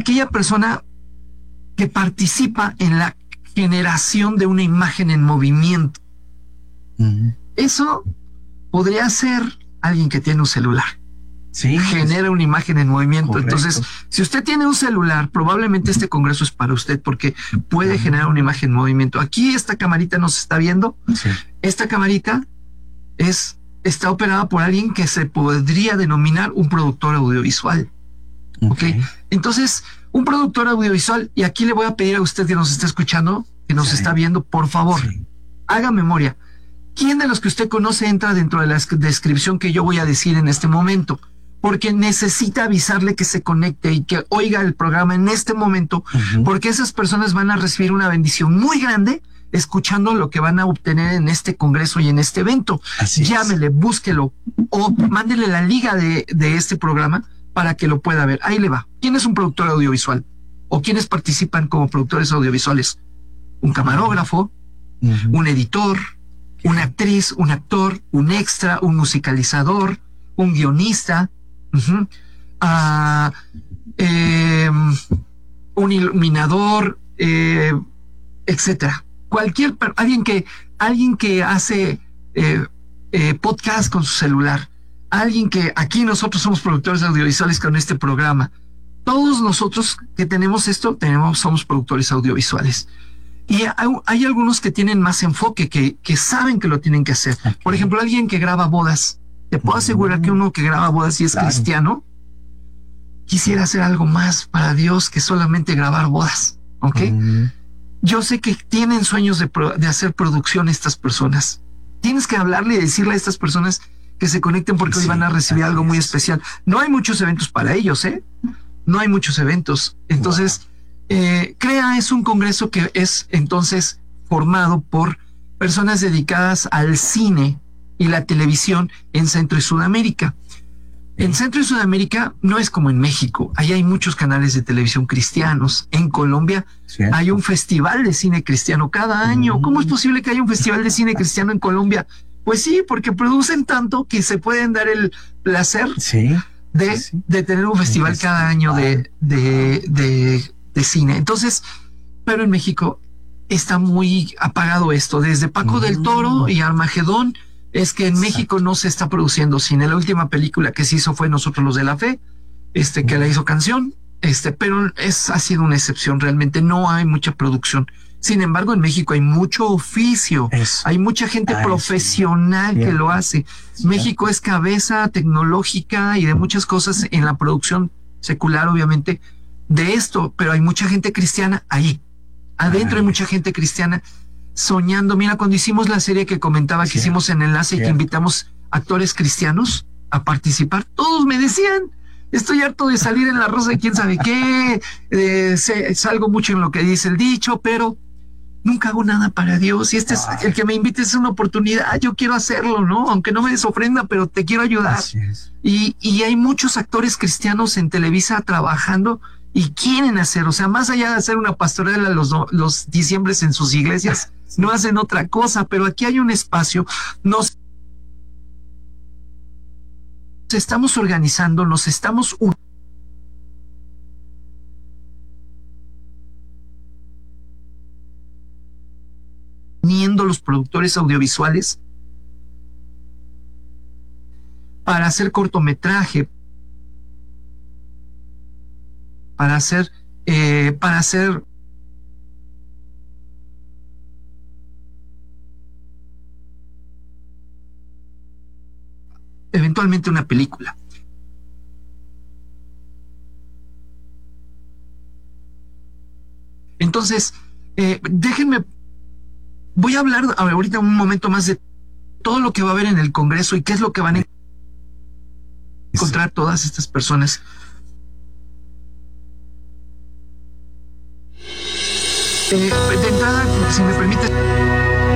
aquella persona que participa en la generación de una imagen en movimiento. Eso podría ser alguien que tiene un celular. Sí, genera una imagen en movimiento. Correcto. Entonces, si usted tiene un celular, probablemente este congreso es para usted porque puede generar una imagen en movimiento. Aquí esta camarita nos está viendo. Sí. Esta camarita está operada por alguien que se podría denominar un productor audiovisual. ¿Okay? Entonces, un productor audiovisual, y aquí le voy a pedir a usted que nos está escuchando, que nos está viendo, por favor, haga memoria. ¿Quién de los que usted conoce entra dentro de la descripción que yo voy a decir en este momento? Porque necesita avisarle que se conecte y que oiga el programa en este momento, porque esas personas van a recibir una bendición muy grande escuchando lo que van a obtener en este congreso y en este evento. Llámele, búsquelo o mándele la liga de este programa para que lo pueda ver. Ahí le va. ¿Quién es un productor audiovisual? ¿O quiénes participan como productores audiovisuales? Un camarógrafo, un editor, una actriz, un actor, un extra, un musicalizador, un guionista, un iluminador, etcétera. Alguien que hace podcast con su celular, alguien que aquí nosotros somos productores audiovisuales con este programa. Todos nosotros que tenemos esto, somos productores audiovisuales. Y hay algunos que tienen más enfoque, que saben que lo tienen que hacer. Por ejemplo, alguien que graba bodas. Te puedo asegurar que uno que graba bodas y es cristiano, quisiera hacer algo más para Dios que solamente grabar bodas. ¿Ok? Yo sé que tienen sueños de hacer producción estas personas. Tienes que hablarle y decirle a estas personas que se conecten porque hoy van a recibir algo muy especial. No hay muchos eventos para ellos, ¿eh? No hay muchos eventos. Entonces, CREA es un congreso que es entonces formado por personas dedicadas al cine y la televisión en Centro y Sudamérica. En Centro y Sudamérica no es como en México. Ahí hay muchos canales de televisión cristianos. En Colombia hay un festival de cine cristiano cada año. ¿Cómo es posible que haya un festival de cine cristiano en Colombia? Pues sí, porque producen tanto que se pueden dar el placer de tener un festival cada año de cine. Entonces, pero en México está muy apagado esto. Desde Paco del Toro y Armagedón, es que en México no se está produciendo cine. La última película que se hizo fue Nosotros los de la Fe, que la hizo Canción, pero ha sido una excepción. Realmente no hay mucha producción. Sin embargo, en México hay mucho oficio, hay mucha gente profesional que lo hace. México es cabeza tecnológica y de muchas cosas en la producción secular, obviamente, de esto, pero hay mucha gente cristiana ahí. Adentro hay mucha gente cristiana soñando. Mira, cuando hicimos la serie que comentaba, que hicimos en Enlace y que invitamos actores cristianos a participar, todos me decían, estoy harto de salir en La Rosa de quién sabe qué, salgo mucho en lo que dice el dicho, pero nunca hago nada para Dios. Y es el que me invite es una oportunidad, yo quiero hacerlo, ¿no? Aunque no me des ofrenda, pero te quiero ayudar. Y hay muchos actores cristianos en Televisa trabajando y quieren hacer, o sea, más allá de hacer una pastorela los diciembres en sus iglesias, no hacen otra cosa, pero aquí hay un espacio. Nos estamos organizando, nos estamos uniendo los productores audiovisuales para hacer cortometraje, para hacer eventualmente una película. Entonces, déjenme, voy a hablar ahorita un momento más de todo lo que va a haber en el Congreso y qué es lo que van a encontrar todas estas personas. De entrada, si me permite,